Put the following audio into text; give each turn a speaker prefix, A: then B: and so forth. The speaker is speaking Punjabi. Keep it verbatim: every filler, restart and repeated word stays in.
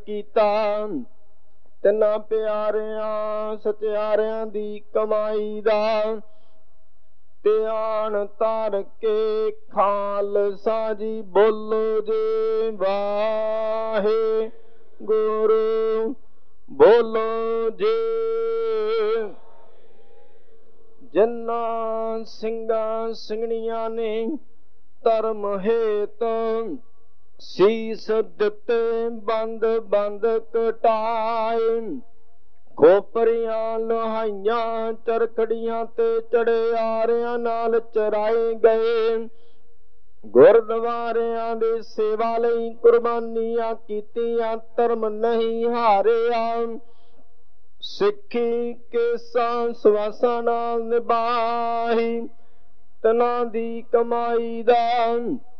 A: ਕੀਤਾ। ਤਿੰਨਾਂ ਪਿਆਰਿਆਂ ਸਚਿਆਰਿਆਂ ਦੀ ਕਮਾਈ ਦਾ ਧਿਆਨ ਧਰ ਕੇ ਖਾਲਸਾ ਜੀ ਬੋਲੋ ਜੀ ਵਾਹਿਗੁਰੂ ਬੋਲੋ ਜੀ। ਜਿਨ੍ਹਾਂ ਸਿੰਘਾਂ ਸਿੰਘਣੀਆਂ ਨੇ ਧਰਮ ਹੇਤ ਸੀਸ ਦਿੱਤੇ ਬੰਦ ਬੰਦ ਕਟਾਏ, ਖੋਪਰੀਆਂ ਲੋਹਾਈਆਂ ਚਰਖੜੀਆਂ ਤੇ ਚੜਿਆਰਿਆਂ ਨਾਲ ਚਰਾਏ ਗਏ। ਗੁਰਦੁਆਰਿਆਂ ਦੀ ਸੇਵਾ ਲਈ ਕੁਰਬਾਨੀਆਂ ਕੀਤੀਆਂ, ਧਰਮ ਨਹੀਂ ਹਾਰਿਆ। ਸਿੱਖੀ ਕੇਸਾਂ ਸਵਾਸਾਂ ਨਾਲ ਨਿਭਾਈ, ਤਿੰਨਾਂ ਦੀ ਕਮਾਈ ਦਾ